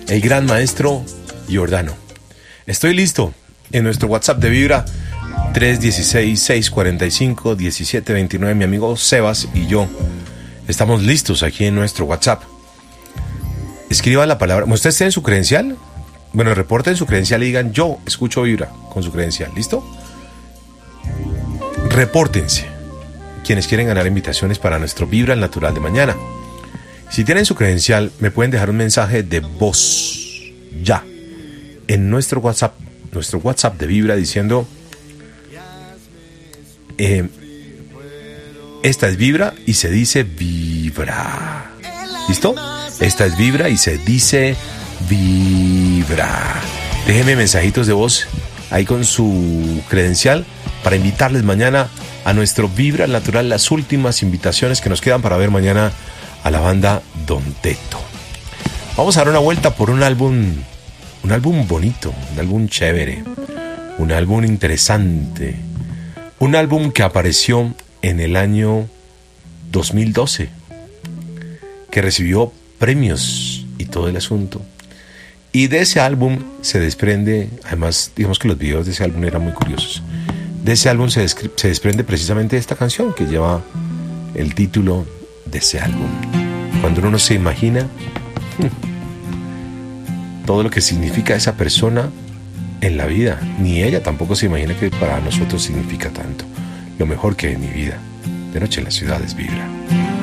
el gran maestro Giordano. Estoy listo en nuestro WhatsApp de Vibra 316-645-1729. Mi amigo Sebas y yo estamos listos aquí en nuestro WhatsApp. Escriban la palabra. ¿Usted está en su credencial? Bueno, reporten su credencial y digan: yo escucho Vibra con su credencial. ¿Listo? Repórtense quienes quieren ganar invitaciones para nuestro Vibra al Natural de mañana. Si tienen su credencial, me pueden dejar un mensaje de voz ya en nuestro WhatsApp de Vibra diciendo: esta es Vibra y se dice Vibra. ¿Listo? Esta es Vibra y se dice Vibra. Déjenme mensajitos de voz ahí con su credencial para invitarles mañana a nuestro Vibra al Natural, las últimas invitaciones que nos quedan para ver mañana a la banda Don Teto. Vamos a dar una vuelta por un álbum bonito, un álbum chévere, un álbum interesante, un álbum que apareció en el año 2012, que recibió premios y todo el asunto. Y de ese álbum se desprende, además, digamos que los videos de ese álbum eran muy curiosos. De ese álbum se desprende precisamente esta canción que lleva el título de ese álbum. Cuando uno no se imagina todo lo que significa esa persona en la vida, ni ella tampoco se imagina que para nosotros significa tanto. Lo mejor que en mi vida. De noche en las ciudades Vibra.